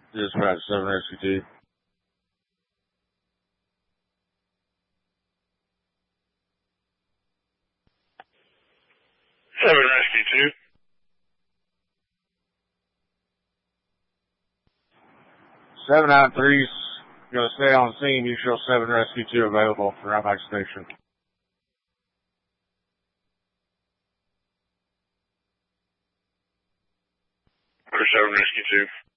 Dispatch 7 Rescue 2. 7 Rescue 2. 793's going to stay on scene. You show 7 Rescue 2 available for Outback Station. For 7 Rescue 2.